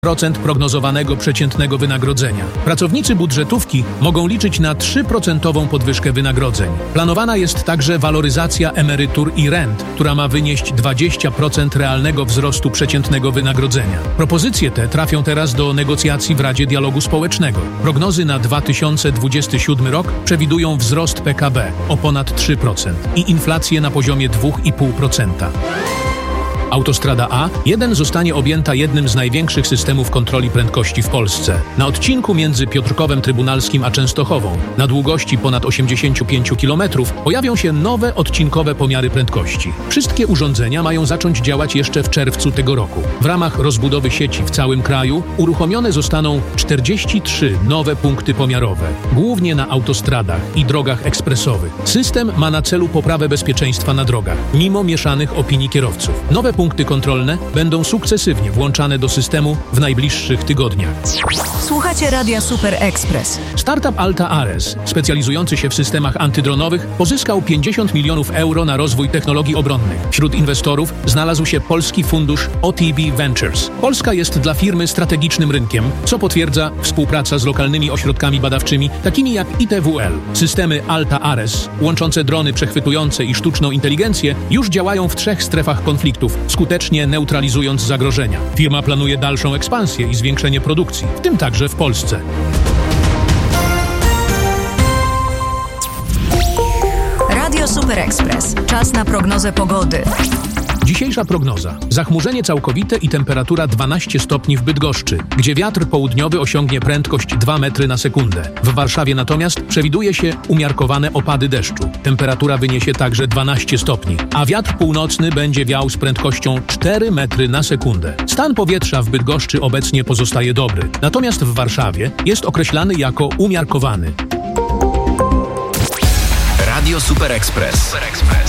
3% prognozowanego przeciętnego wynagrodzenia. Pracownicy budżetówki mogą liczyć na 3% podwyżkę wynagrodzeń. Planowana jest także waloryzacja emerytur i rent, która ma wynieść 20% realnego wzrostu przeciętnego wynagrodzenia. Propozycje te trafią teraz do negocjacji w Radzie Dialogu Społecznego. Prognozy na 2027 rok przewidują wzrost PKB o ponad 3% i inflację na poziomie 2,5%. Autostrada A1 zostanie objęta jednym z największych systemów kontroli prędkości w Polsce. Na odcinku między Piotrkowem Trybunalskim a Częstochową, na długości ponad 85 km, pojawią się nowe odcinkowe pomiary prędkości. Wszystkie urządzenia mają zacząć działać jeszcze w czerwcu tego roku. W ramach rozbudowy sieci w całym kraju uruchomione zostaną 43 nowe punkty pomiarowe, głównie na autostradach i drogach ekspresowych. System ma na celu poprawę bezpieczeństwa na drogach, mimo mieszanych opinii kierowców. Nowe punkty kontrolne będą sukcesywnie włączane do systemu w najbliższych tygodniach. Słuchacie Radia Super Express. Startup Alta Ares, specjalizujący się w systemach antydronowych, pozyskał 50 milionów euro na rozwój technologii obronnych. Wśród inwestorów znalazł się polski fundusz OTB Ventures. Polska jest dla firmy strategicznym rynkiem, co potwierdza współpraca z lokalnymi ośrodkami badawczymi, takimi jak ITWL. Systemy Alta Ares, łączące drony przechwytujące i sztuczną inteligencję, już działają w 3 strefach konfliktów, skutecznie neutralizując zagrożenia. Firma planuje dalszą ekspansję i zwiększenie produkcji, w tym także w Polsce. Radio Super Express. Czas na prognozę pogody. Dzisiejsza prognoza. Zachmurzenie całkowite i temperatura 12 stopni w Bydgoszczy, gdzie wiatr południowy osiągnie prędkość 2 metry na sekundę. W Warszawie natomiast przewiduje się umiarkowane opady deszczu. Temperatura wyniesie także 12 stopni, a wiatr północny będzie wiał z prędkością 4 metry na sekundę. Stan powietrza w Bydgoszczy obecnie pozostaje dobry, natomiast w Warszawie jest określany jako umiarkowany. Radio Super Express.